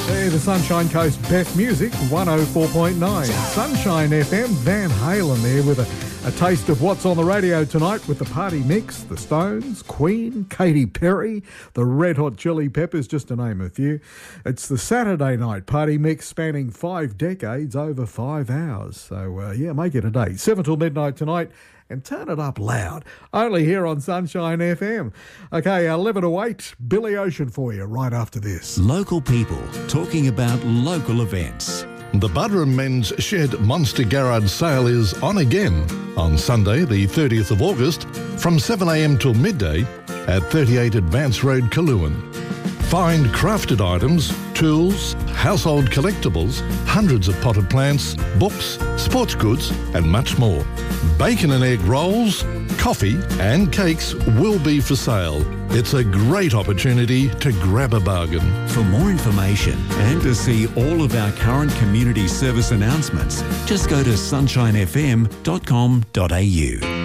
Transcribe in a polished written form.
Hey, the Sunshine Coast Best Music, 104.9. Sunshine FM, Van Halen there with a taste of what's on the radio tonight with the Party Mix, the Stones, Queen, Katy Perry, the Red Hot Chili Peppers, just to name a few. It's the Saturday night Party Mix spanning 5 decades over 5 hours. So, make it a day. 7 till midnight tonight. And turn it up loud, only here on Sunshine FM. Okay, 11 to 8, Billy Ocean for you right after this. Local people talking about local events. The Buderim Men's Shed Monster Garage sale is on again on Sunday, the 30th of August, from 7am till midday at 38 Advance Road, Kaluan. Find crafted items, tools, household collectibles, hundreds of potted plants, books, sports goods, and much more. Bacon and egg rolls, coffee and cakes will be for sale. It's a great opportunity to grab a bargain. For more information and to see all of our current community service announcements, just go to sunshinefm.com.au.